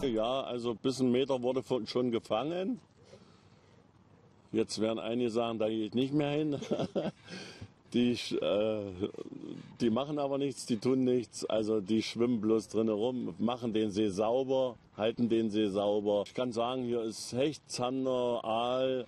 Ja, also bis 1 Meter wurde schon gefangen. Jetzt werden einige sagen, da gehe ich nicht mehr hin. Die machen aber nichts, die tun nichts. Also die schwimmen bloß drin herum, machen den See sauber, halten den See sauber. Ich kann sagen, hier ist Hecht, Zander, Aal,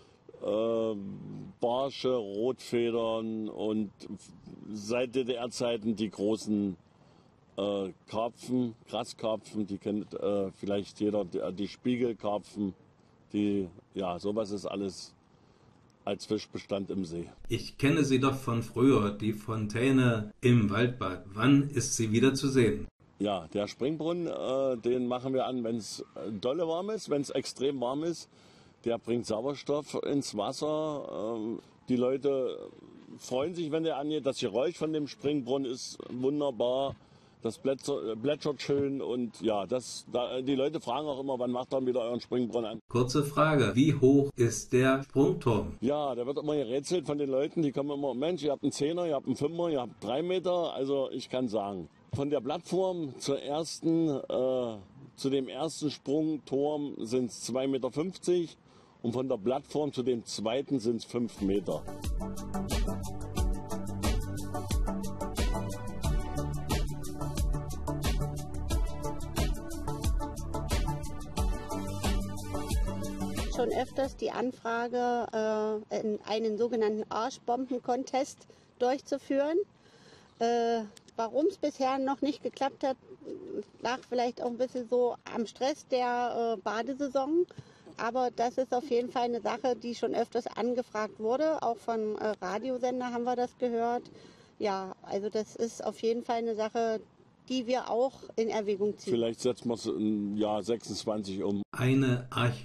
Barsche, Rotfedern und seit DDR-Zeiten die großen Karpfen, Graskarpfen, die kennt vielleicht jeder, die Spiegelkarpfen, sowas ist alles als Fischbestand im See. Ich kenne sie doch von früher, die Fontäne im Waldbad. Wann ist sie wieder zu sehen? Ja, der Springbrunnen, den machen wir an, wenn es dolle warm ist, wenn es extrem warm ist. Der bringt Sauerstoff ins Wasser. Die Leute freuen sich, wenn der angeht. Das Geräusch von dem Springbrunnen ist wunderbar. Das plätschert schön und ja, die Leute fragen auch immer, wann macht ihr wieder euren Springbrunnen an? Kurze Frage, wie hoch ist der Sprungturm? Ja, der wird immer gerätselt von den Leuten, die kommen immer, Mensch, ihr habt einen 10er, ihr habt einen 5er, ihr habt 3 Meter, also ich kann sagen, von der Plattform zu dem ersten Sprungturm sind es 2,50 Meter und von der Plattform zu dem zweiten sind es 5 Meter. Schon öfters die Anfrage, einen sogenannten Arschbomben-Contest durchzuführen. Warum es bisher noch nicht geklappt hat, lag vielleicht auch ein bisschen so am Stress der Badesaison. Aber das ist auf jeden Fall eine Sache, die schon öfters angefragt wurde. Auch von Radiosender haben wir das gehört. Ja, also das ist auf jeden Fall eine Sache, die wir auch in Erwägung ziehen. Vielleicht setzen wir es im Jahr 26 um. Eine